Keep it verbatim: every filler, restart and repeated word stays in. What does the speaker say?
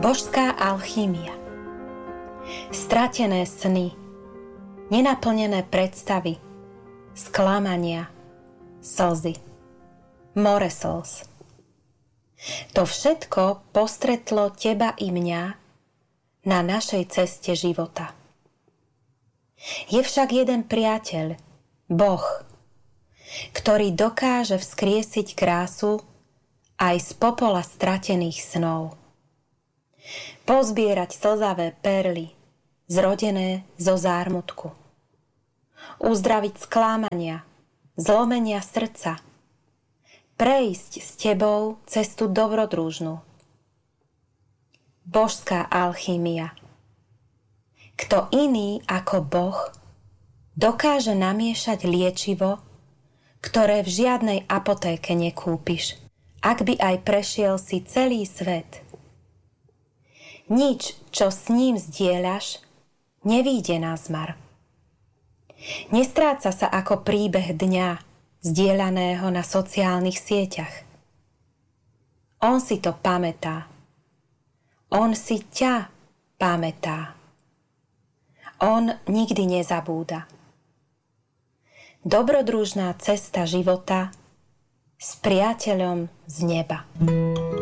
Božská alchýmia. Stratené sny, nenaplnené predstavy, sklamania, slzy, more slz. To všetko postretlo teba i mňa na našej ceste života. Je však jeden priateľ, Boh, ktorý dokáže vzkriesiť krásu aj z popola stratených snov. Pozbierať slzavé perly, zrodené zo zármutku. Uzdraviť sklámania, zlomenia srdca. Prejsť s tebou cestu dobrodružnú. Božská alchýmia. Kto iný ako Boh dokáže namiešať liečivo, ktoré v žiadnej apotéke nekúpiš, ak by aj prešiel si celý svet. Nič, čo s ním zdieľaš, nevíde na zmar. Nestráca sa ako príbeh dňa, zdieľaného na sociálnych sieťach. On si to pamätá. On si ťa pamätá. On nikdy nezabúda. Dobrodružná cesta života s priateľom z neba.